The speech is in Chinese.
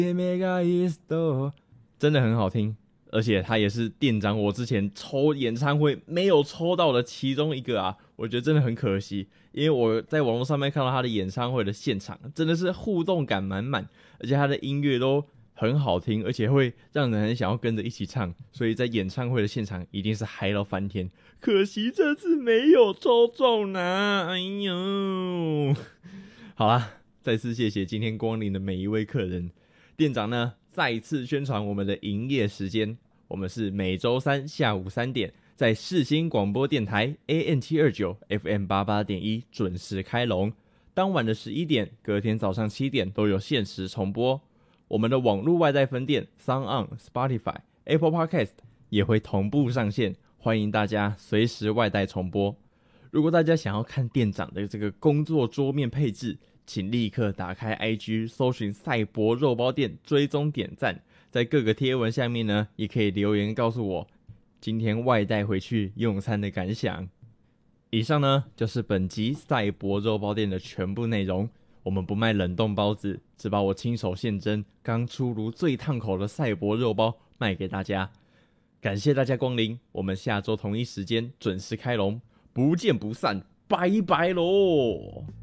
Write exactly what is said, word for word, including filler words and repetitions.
真的很好听，而且他也是店长我之前抽演唱会没有抽到的其中一个啊，我觉得真的很可惜，因为我在网络上面看到他的演唱会的现场，真的是互动感满满，而且他的音乐都很好听，而且会让人很想要跟着一起唱，所以在演唱会的现场一定是嗨到翻天。可惜这次没有抽中呢，哎呦！好啦，再次谢谢今天光临的每一位客人。店长呢，再一次宣传我们的营业时间，我们是每周三下午三点，在世新广播电台 A M 七二九 F M 八八点一 准时开笼。当晚的十一点，隔天早上七点都有限时重播。我们的网络外带分店 SoundOn、Spotify、Apple Podcast 也会同步上线，欢迎大家随时外带重播。如果大家想要看店长的这个工作桌面配置，请立刻打开 I G 搜寻赛博肉包店，追踪点赞，在各个贴文下面呢，也可以留言告诉我今天外带回去用餐的感想。以上呢就是本集赛博肉包店的全部内容。我们不卖冷冻包子，只把我亲手现蒸刚出炉最烫口的赛博肉包卖给大家。感谢大家光临，我们下周同一时间准时开笼，不见不散，拜拜喽！